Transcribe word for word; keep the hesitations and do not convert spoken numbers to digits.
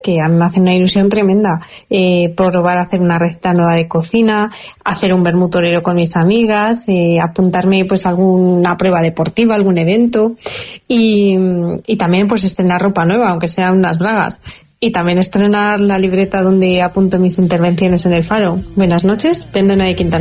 que a mí me hace una ilusión tremenda, eh, probar a hacer una receta nueva de cocina, hacer un vermut torero con mis amigas, eh, apuntarme pues a alguna prueba deportiva, algún evento y, y también pues estrenar ropa nueva, aunque sean unas bragas. Y también estrenar la libreta donde apunto mis intervenciones en El Faro. Buenas noches, Pendona de Quintana.